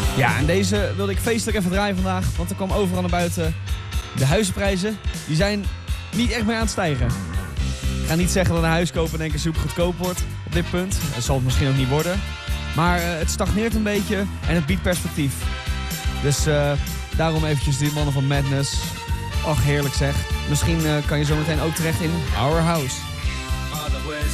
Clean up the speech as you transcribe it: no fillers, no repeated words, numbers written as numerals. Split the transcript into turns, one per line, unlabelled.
Ja, en deze wilde ik feestelijk even draaien vandaag, want er kwam overal naar buiten. De huizenprijzen, die zijn niet echt meer aan het stijgen. Ik ga niet zeggen dat een huis kopen in één keer super goedkoop wordt op dit punt. Dat zal het misschien ook niet worden. Maar het stagneert een beetje en het biedt perspectief. Dus daarom eventjes die mannen van Madness. Och, heerlijk zeg. Misschien kan je zo meteen ook terecht in Our House.